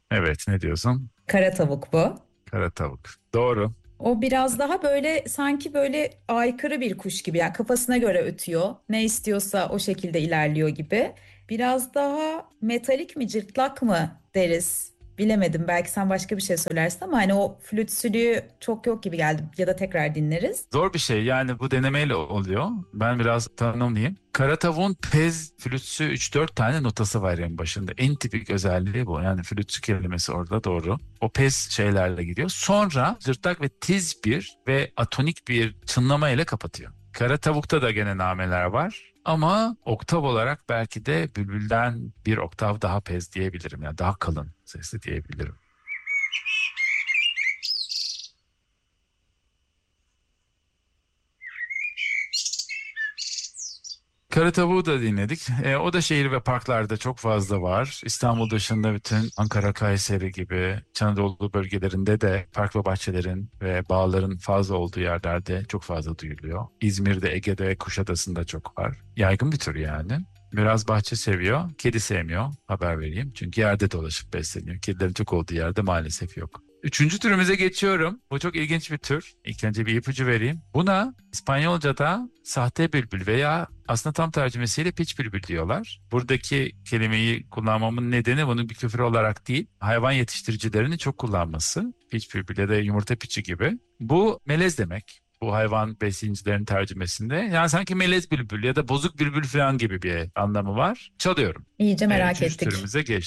Evet, ne diyorsun? Kara tavuk bu. Kara tavuk. Doğru. O biraz daha böyle sanki böyle aykırı bir kuş gibi. Yani kafasına göre ötüyor. Ne istiyorsa o şekilde ilerliyor gibi. Biraz daha metalik mi, cırtlak mı deriz. Bilemedim. Belki sen başka bir şey söylersin ama hani o flütsülüğü çok yok gibi geldi. Ya da tekrar dinleriz. Zor bir şey yani bu denemeyle oluyor. Ben biraz tanımlayayım. Kara tavuğun pez, flütsü 3-4 tane notası var en başında. En tipik özelliği bu. Yani flütsü kelimesi orada doğru. O pez şeylerle gidiyor. Sonra cırtlak ve tiz bir ve atonik bir çınlama ile kapatıyor. Kara tavukta da gene nameler var. Ama oktav olarak belki de bülbülden bir oktav daha pez diyebilirim. Yani daha kalın sesli diyebilirim. Kara tavuğu da dinledik. O da şehir ve parklarda çok fazla var. İstanbul dışında bütün Ankara, Kayseri gibi İç Anadolu bölgelerinde de park ve bahçelerin ve bağların fazla olduğu yerlerde çok fazla duyuluyor. İzmir'de, Ege'de ve Kuşadası'nda çok var. Yaygın bir tür yani. Biraz bahçe seviyor, kedi sevmiyor. Haber vereyim. Çünkü yerde dolaşıp besleniyor. Kedilerin çok olduğu yerde maalesef yok. Üçüncü türümüze geçiyorum. Bu çok ilginç bir tür. İlk önce bir ipucu vereyim. Buna İspanyolca'da sahte bülbül veya aslında tam tercümesiyle piç bülbül diyorlar. Buradaki kelimeyi kullanmamın nedeni bunun bir küfür olarak değil, hayvan yetiştiricilerinin çok kullanması. Piç bülbül ya da yumurta piçi gibi. Bu melez demek. Bu hayvan besicilerin tercümesinde. Yani sanki melez bülbül ya da bozuk bülbül falan gibi bir anlamı var. Çalıyorum. İyice merak Üçüncü ettik. türümüze geçtik.